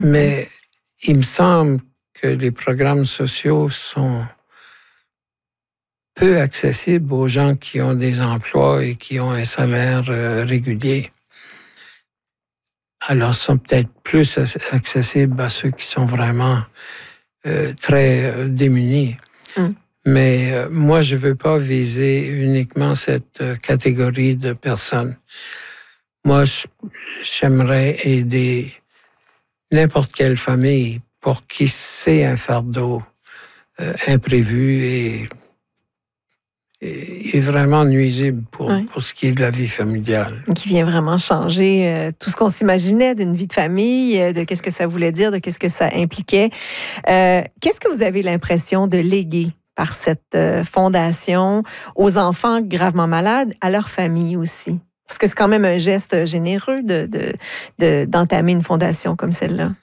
Mais il me semble que les programmes sociaux sont peu accessibles aux gens qui ont des emplois et qui ont un salaire régulier. Alors, ils sont peut-être plus accessibles à ceux qui sont vraiment très démunis. Mais moi, je ne veux pas viser uniquement cette catégorie de personnes. Moi, j'aimerais aider n'importe quelle famille pour qui c'est un fardeau imprévu et vraiment nuisible pour ce qui est de la vie familiale. Qui vient vraiment changer tout ce qu'on s'imaginait d'une vie de famille, de qu'est-ce que ça voulait dire, de qu'est-ce que ça impliquait. Qu'est-ce que vous avez l'impression de léguer par cette fondation aux enfants gravement malades, à leur famille aussi? Parce que c'est quand même un geste généreux d'entamer une fondation comme celle-là.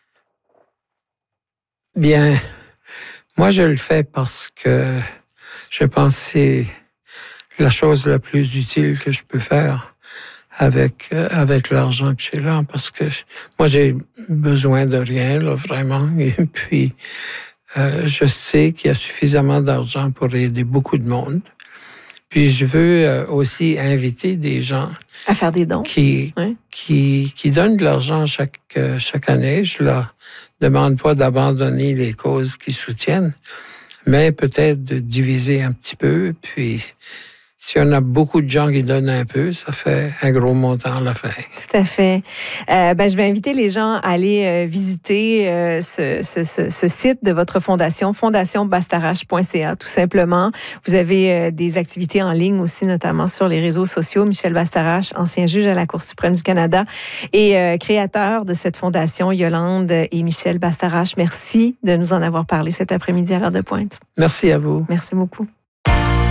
Bien, moi, je le fais parce que je pense que c'est la chose la plus utile que je peux faire avec l'argent que j'ai là, parce que moi, j'ai besoin de rien, là, vraiment. Et puis, je sais qu'il y a suffisamment d'argent pour aider beaucoup de monde. Puis, je veux aussi inviter des gens à faire des dons qui donnent de l'argent chaque année. Je leur demande pas d'abandonner les causes qu'ils soutiennent, mais peut-être de diviser un petit peu. Puis, si on a beaucoup de gens qui donnent un peu, ça fait un gros montant à la fin. Tout à fait. Je vais inviter les gens à aller visiter ce site de votre fondation, fondationbastarache.ca, tout simplement. Vous avez des activités en ligne aussi, notamment sur les réseaux sociaux. Michel Bastarache, ancien juge à la Cour suprême du Canada et créateur de cette fondation, Yolande et Michel Bastarache. Merci de nous en avoir parlé cet après-midi à l'heure de pointe. Merci à vous. Merci beaucoup.